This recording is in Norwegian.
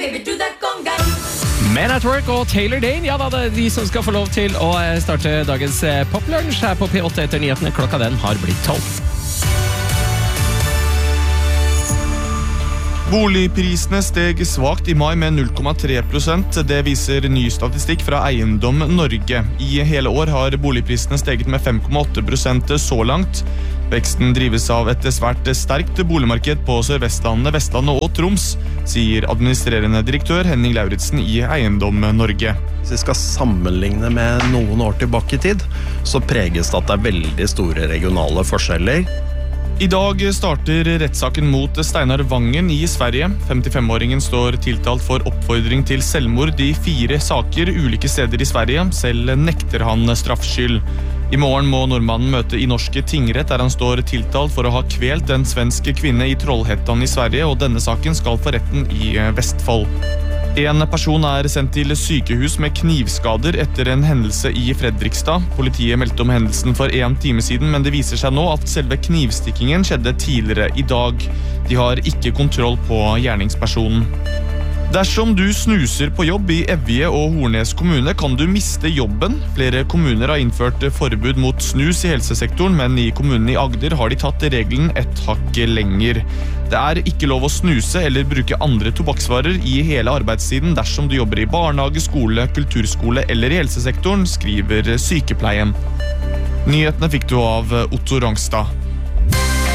Men at Work og Taylor Dane, ja da, det er de som skal få lov til å starte dagens poplunsj her på P8 etter nyhetene. Klokka den har blitt 12. Boligprisene steg svagt i mai med 0,3%. Det viser ny statistikk fra Eiendom Norge. I hele år har boligprisene steget med 5,8% så langt. Veksten drives av et svært sterkt boligmarked på Sør-Vestlandet, Vestlandet og Troms, sier administrerende direktør Henning Lauritsen i Eiendom Norge. Hvis vi skal sammenligne med noen år tilbake i tid, så preges det at det er veldig store regionale forskjeller. I dag starter rettssaken mot Steinar Vangen i Sverige. 55-åringen står tiltalt for oppfordring til selvmord i 4 saker ulike steder i Sverige. Selv nekter han straffskyld. I morgen må nordmannen møte i norske tingrett der han står tiltalt for å ha kvelt en svensk kvinne i Trollhättan i Sverige, og denne saken skal for retten i Vestfold. En person er sendt til sykehus med knivskader etter en hendelse i Fredrikstad. Politiet meldte om hendelsen for 1 time siden, men det viser seg nå at selve knivstikkingen skjedde tidligere i dag. De har ikke kontroll på gjerningspersonen. Dersom du snuser på jobb i Evje og Hornnes kommune, kan du miste jobben. Flere kommuner har innført forbud mot snus i helsesektoren, men i kommunen i Agder har de tatt regelen et hakk lenger. Det er ikke lov å snuse eller bruke andre tobakksvarer i hele arbeidstiden dersom du jobber i barnehage, skole, kulturskole eller i helsesektoren, skriver Sykepleien. Nyhetene fikk du av Otto Rangstad.